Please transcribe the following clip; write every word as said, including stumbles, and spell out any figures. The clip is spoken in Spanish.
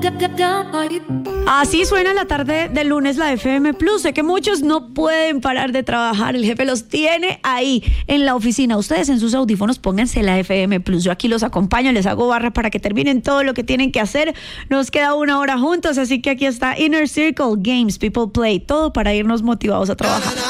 Así suena la tarde del lunes la F M Plus. Sé que muchos no pueden parar de trabajar. El jefe los tiene ahí en la oficina. Ustedes en sus audífonos pónganse la F M Plus. Yo aquí los acompaño, les hago barra para que terminen todo lo que tienen que hacer. Nos queda una hora juntos, así que aquí está Inner Circle, Games People Play. Todo para irnos motivados a trabajar.